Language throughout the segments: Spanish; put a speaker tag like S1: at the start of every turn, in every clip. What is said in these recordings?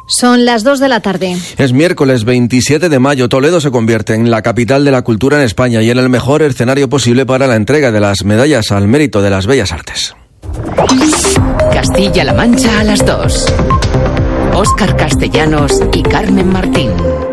S1: Son las 2 de la tarde.
S2: Es miércoles 27 de mayo. Toledo se convierte en la capital de la cultura en España y en el mejor escenario posible para la entrega de las medallas al mérito de las bellas artes.
S3: Castilla-La Mancha a las 2. Óscar Castellanos y Carmen Martín.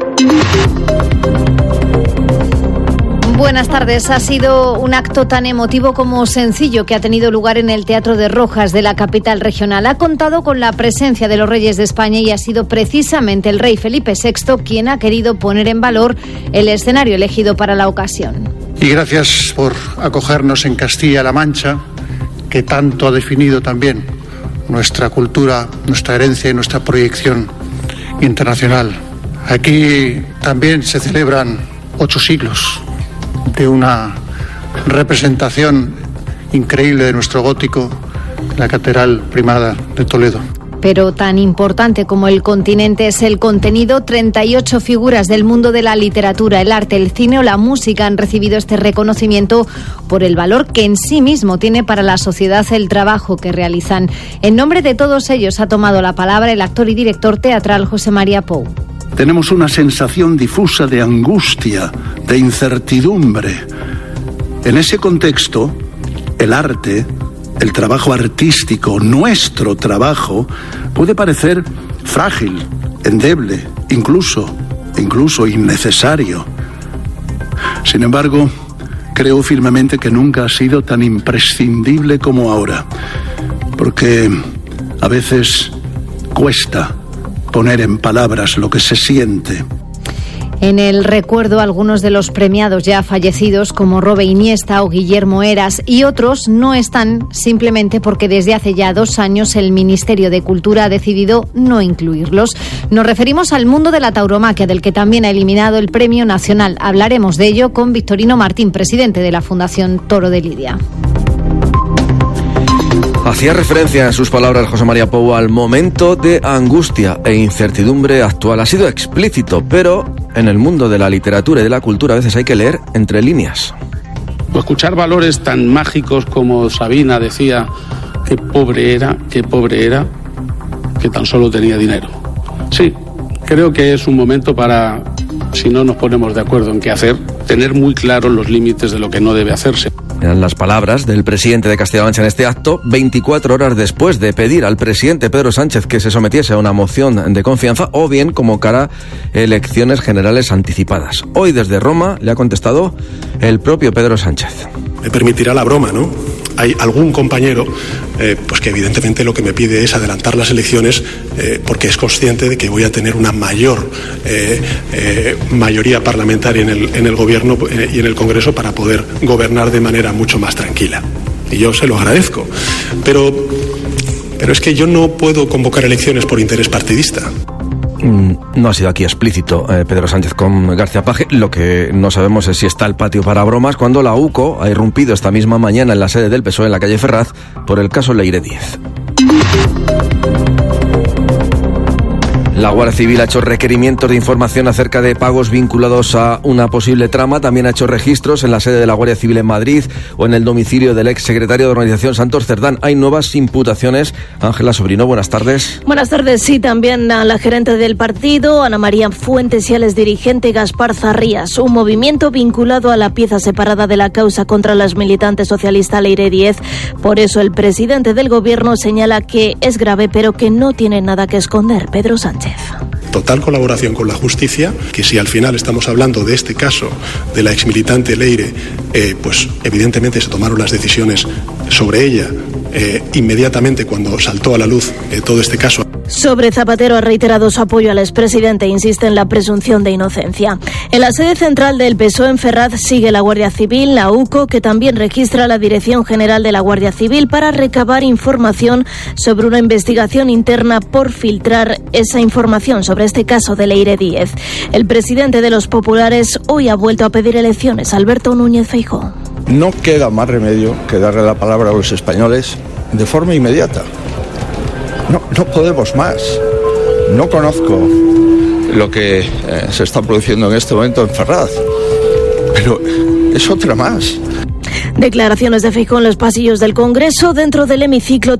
S1: Buenas tardes. Ha sido un acto tan emotivo como sencillo que ha tenido lugar en el Teatro de Rojas de la capital regional. Ha contado con la presencia de los reyes de España y ha sido precisamente el rey Felipe VI quien ha querido poner en valor el escenario elegido para la ocasión.
S4: Y gracias por acogernos en Castilla-La Mancha, que tanto ha definido también nuestra cultura, nuestra herencia y nuestra proyección internacional. Aquí también se celebran 8 siglos de una representación increíble de nuestro gótico en la Catedral Primada de Toledo.
S1: Pero tan importante como el continente es el contenido. 38 figuras del mundo de la literatura, el arte, el cine o la música han recibido este reconocimiento por el valor que en sí mismo tiene para la sociedad el trabajo que realizan. En nombre de todos ellos ha tomado la palabra el actor y director teatral José María Pou.
S5: Tenemos una sensación difusa de angustia, de incertidumbre. En ese contexto, el arte, el trabajo artístico, nuestro trabajo, puede parecer frágil, endeble, incluso innecesario. Sin embargo, creo firmemente que nunca ha sido tan imprescindible como ahora, porque a veces cuesta poner en palabras lo que se siente.
S1: En el recuerdo, algunos de los premiados ya fallecidos, como Robe Iniesta o Guillermo Heras, y otros no están simplemente porque desde hace ya 2 años el Ministerio de Cultura ha decidido no incluirlos. Nos referimos al mundo de la tauromaquia, del que también ha eliminado el Premio Nacional. Hablaremos de ello con Victorino Martín, presidente de la Fundación Toro de Lidia.
S2: Hacía referencia en sus palabras José María Pou al momento de angustia e incertidumbre actual. Ha sido explícito, pero en el mundo de la literatura y de la cultura a veces hay que leer entre líneas.
S6: O escuchar valores tan mágicos como Sabina decía, qué pobre era, que tan solo tenía dinero. Sí, creo que es un momento para, si no nos ponemos de acuerdo en qué hacer, tener muy claros los límites de lo que no debe hacerse.
S2: Eran las palabras del presidente de Castilla-La Mancha en este acto, 24 horas después de pedir al presidente Pedro Sánchez que se sometiese a una moción de confianza o bien convocara elecciones generales anticipadas. Hoy desde Roma le ha contestado el propio Pedro Sánchez.
S7: Me permitirá la broma, ¿no? Hay algún compañero pues que evidentemente lo que me pide es adelantar las elecciones porque es consciente de que voy a tener una mayor mayoría parlamentaria en el gobierno y en el Congreso para poder gobernar de manera mucho más tranquila. Y yo se lo agradezco. Pero es que yo no puedo convocar elecciones por interés partidista.
S2: No ha sido aquí explícito Pedro Sánchez con García Paje. Lo que no sabemos es si está el patio para bromas cuando la UCO ha irrumpido esta misma mañana en la sede del PSOE en la calle Ferraz por el caso Leire Díez. La Guardia Civil ha hecho requerimientos de información acerca de pagos vinculados a una posible trama. También ha hecho registros en la sede de la Guardia Civil en Madrid o en el domicilio del exsecretario de Organización Santos Cerdán. Hay nuevas imputaciones. Ángela Sobrino, buenas tardes.
S8: Buenas tardes. Sí, también a la gerente del partido, Ana María Fuentes, y al exdirigente Gaspar Zarrías. Un movimiento vinculado a la pieza separada de la causa contra las militantes socialistas Leire Díez. Por eso el presidente del gobierno señala que es grave, pero que no tiene nada que esconder. Pedro Sánchez.
S7: Total colaboración con la justicia, que si al final estamos hablando de este caso de la exmilitante Leire, pues evidentemente se tomaron las decisiones sobre ella inmediatamente cuando saltó a la luz todo este caso.
S8: Sobre Zapatero ha reiterado su apoyo al expresidente e insiste en la presunción de inocencia. En la sede central del PSOE en Ferraz sigue la Guardia Civil, la UCO, que también registra la Dirección General de la Guardia Civil para recabar información sobre una investigación interna por filtrar esa información sobre este caso de Leire Díez. El presidente de los populares hoy ha vuelto a pedir elecciones, Alberto Núñez Feijóo.
S9: No queda más remedio que darle la palabra a los españoles de forma inmediata. No podemos más. No conozco lo que se está produciendo en este momento en Ferraz, pero es otra más.
S8: Declaraciones de Feijóo en los pasillos del Congreso. Dentro del hemiciclo